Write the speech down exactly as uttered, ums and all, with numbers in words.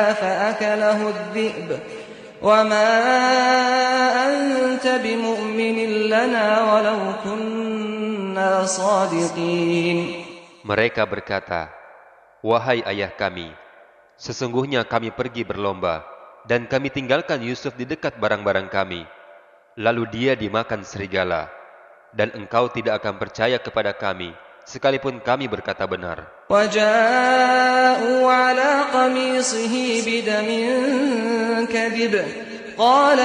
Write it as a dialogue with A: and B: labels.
A: فأكله الذئب وما أنت بمؤمن لنا ولو كنا صادقين.
B: Mereka berkata, wahai ayah kami, sesungguhnya kami pergi berlomba dan kami tinggalkan Yusuf di dekat barang-barang kami. Lalu dia dimakan serigala, dan engkau tidak akan percaya kepada kami, sekalipun kami berkata benar.
A: وَجَاءُوا عَلَى قَمِيصِهِ بِدَمٍ كَذِبٍ قَالَ